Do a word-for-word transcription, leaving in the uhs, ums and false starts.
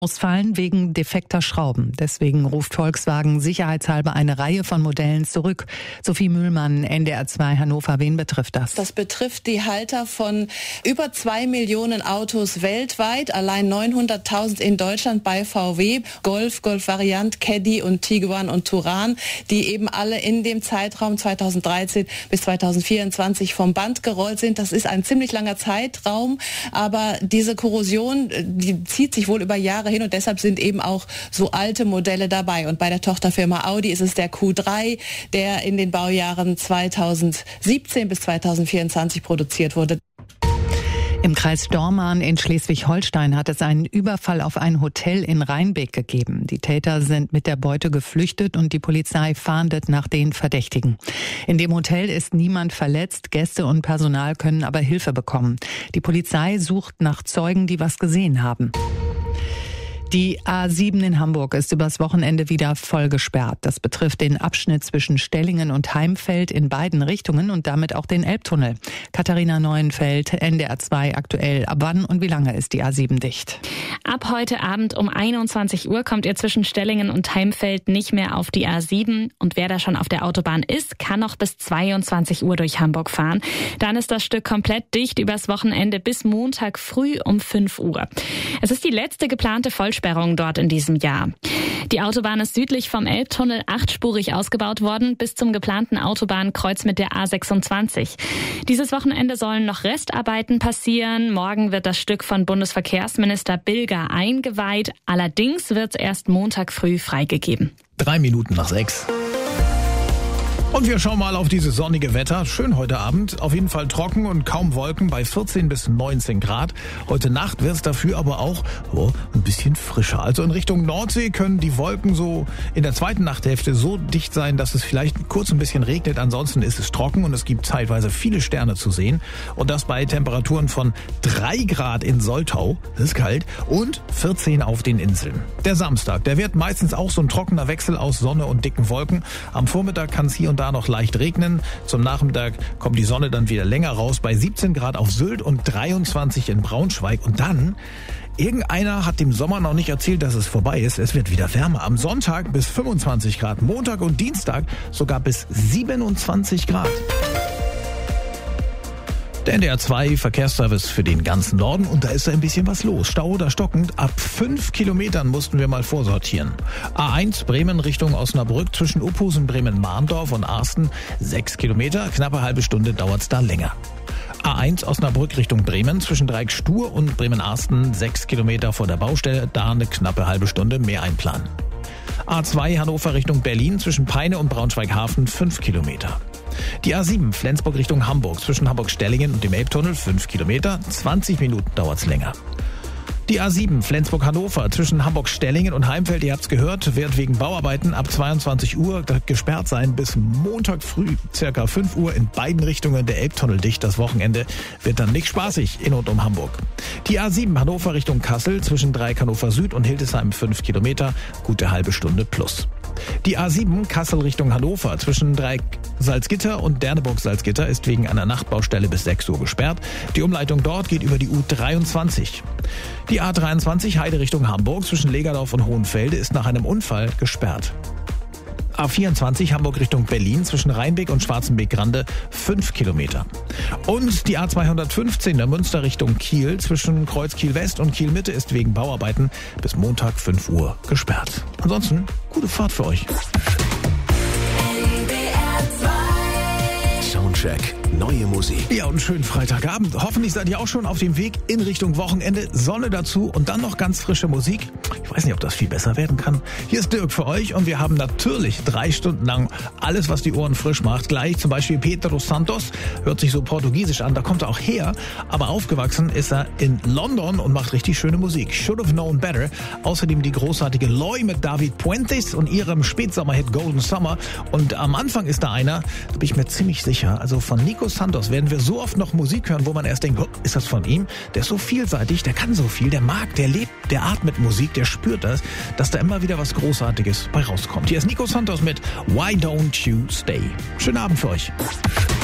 Ausfallen wegen defekter Schrauben. Deswegen ruft Volkswagen sicherheitshalber eine Reihe von Modellen zurück. Sophie Mühlmann, N D R zwei Hannover. Wen betrifft das? Das betrifft die Halter von über zwei Millionen Autos weltweit, allein neunhunderttausend in Deutschland bei V W, Golf, Golf Variant, Caddy und Tiguan und Touran, die eben alle in dem Zeitraum zweitausenddreizehn bis zweitausendvierundzwanzig vom Band gerollt sind. Das ist ein ziemlich langer Zeitraum, aber diese Korrosion, die zieht sich wohl über Jahre hin und deshalb sind eben auch so alte Modelle dabei. Und bei der Tochterfirma Audi ist es der Q drei, der in den Baujahren zweitausendsiebzehn bis zweitausendvierundzwanzig produziert wurde. Im Kreis Dormagen in Schleswig-Holstein hat es einen Überfall auf ein Hotel in Rheinbeck gegeben. Die Täter sind mit der Beute geflüchtet und die Polizei fahndet nach den Verdächtigen. In dem Hotel ist niemand verletzt, Gäste und Personal können aber Hilfe bekommen. Die Polizei sucht nach Zeugen, die was gesehen haben. Die A sieben in Hamburg ist übers Wochenende wieder voll gesperrt. Das betrifft den Abschnitt zwischen Stellingen und Heimfeld in beiden Richtungen und damit auch den Elbtunnel. Katharina Neuenfeld, N D R zwei aktuell. Ab wann und wie lange ist die A sieben dicht? Ab heute Abend um einundzwanzig Uhr kommt ihr zwischen Stellingen und Heimfeld nicht mehr auf die A sieben. Und wer da schon auf der Autobahn ist, kann noch bis zweiundzwanzig Uhr durch Hamburg fahren. Dann ist das Stück komplett dicht übers Wochenende bis Montag früh um fünf Uhr. Es ist die letzte geplante Vollsperrung dort in diesem Jahr. Die Autobahn ist südlich vom Elbtunnel achtspurig ausgebaut worden, bis zum geplanten Autobahnkreuz mit der A sechsundzwanzig. Dieses Wochenende sollen noch Restarbeiten passieren. Morgen wird das Stück von Bundesverkehrsminister Bilger eingeweiht. Allerdings wird es erst Montag früh freigegeben. Drei Minuten nach sechs. Und wir schauen mal auf dieses sonnige Wetter. Schön heute Abend. Auf jeden Fall trocken und kaum Wolken bei vierzehn bis neunzehn Grad. Heute Nacht wird es dafür aber auch oh, ein bisschen frischer. Also in Richtung Nordsee können die Wolken so in der zweiten Nachthälfte so dicht sein, dass es vielleicht kurz ein bisschen regnet. Ansonsten ist es trocken und es gibt zeitweise viele Sterne zu sehen. Und das bei Temperaturen von drei Grad in Soltau, das ist kalt, und vierzehn auf den Inseln. Der Samstag, der wird meistens auch so ein trockener Wechsel aus Sonne und dicken Wolken. Am Vormittag kann es hier und da noch leicht regnen. Zum Nachmittag kommt die Sonne dann wieder länger raus bei siebzehn Grad auf Sylt und dreiundzwanzig in Braunschweig. Und dann, irgendeiner hat dem Sommer noch nicht erzählt, dass es vorbei ist. Es wird wieder wärmer. Am Sonntag bis fünfundzwanzig Grad, Montag und Dienstag sogar bis siebenundzwanzig Grad. Der N D R zwei Verkehrsservice für den ganzen Norden und da ist da ein bisschen was los. Stau oder stockend. Ab fünf Kilometern mussten wir mal vorsortieren. A eins Bremen Richtung Osnabrück zwischen Uphusen, Bremen-Mahndorf und Arsten. Sechs Kilometer, knappe halbe Stunde dauert's da länger. A eins Osnabrück Richtung Bremen zwischen Dreieck-Stur und Bremen-Arsten. Sechs Kilometer vor der Baustelle, da eine knappe halbe Stunde mehr einplanen. A zwei Hannover Richtung Berlin zwischen Peine und Braunschweig-Hafen. Fünf Kilometer. Die A sieben Flensburg Richtung Hamburg zwischen Hamburg-Stellingen und dem Elbtunnel fünf Kilometer, zwanzig Minuten dauert's länger. Die A sieben Flensburg-Hannover zwischen Hamburg-Stellingen und Heimfeld, ihr habt's gehört, wird wegen Bauarbeiten ab zweiundzwanzig Uhr gesperrt sein bis Montag früh, circa fünf Uhr in beiden Richtungen der Elbtunnel dicht. Das Wochenende wird dann nicht spaßig in und um Hamburg. Die A sieben Hannover Richtung Kassel zwischen Dreieck Hannover Süd und Hildesheim fünf Kilometer, gute halbe Stunde plus. Die A sieben Kassel Richtung Hannover zwischen Dreieck Salzgitter und Derneburg-Salzgitter ist wegen einer Nachtbaustelle bis sechs Uhr gesperrt. Die Umleitung dort geht über die U dreiundzwanzig. Die A dreiundzwanzig Heide Richtung Hamburg zwischen Legerdorf und Hohenfelde ist nach einem Unfall gesperrt. A vierundzwanzig Hamburg Richtung Berlin zwischen Rheinbeck und Schwarzenbeck-Grande fünf Kilometer. Und die A zweihundertfünfzehn der Münster Richtung Kiel zwischen Kreuz Kiel West und Kiel Mitte ist wegen Bauarbeiten bis Montag fünf Uhr gesperrt. Ansonsten gute Fahrt für euch. Soundcheck. Neue Musik. Ja, und einen schönen Freitagabend. Hoffentlich seid ihr auch schon auf dem Weg in Richtung Wochenende. Sonne dazu und dann noch ganz frische Musik. Ich weiß nicht, ob das viel besser werden kann. Hier ist Dirk für euch und wir haben natürlich drei Stunden lang alles, was die Ohren frisch macht. Gleich zum Beispiel Pedro Santos. Hört sich so portugiesisch an, da kommt er auch her. Aber aufgewachsen ist er in London und macht richtig schöne Musik. Should have known better. Außerdem die großartige Loy mit David Puentes und ihrem Spätsommerhit Golden Summer. Und am Anfang ist da einer, da bin ich mir ziemlich sicher, also von Nico Santos werden wir so oft noch Musik hören, wo man erst denkt, oh, ist das von ihm? Der ist so vielseitig, der kann so viel, der mag, der lebt, der atmet Musik, der spürt das, dass da immer wieder was Großartiges bei rauskommt. Hier ist Nico Santos mit Why Don't You Stay. Schönen Abend für euch.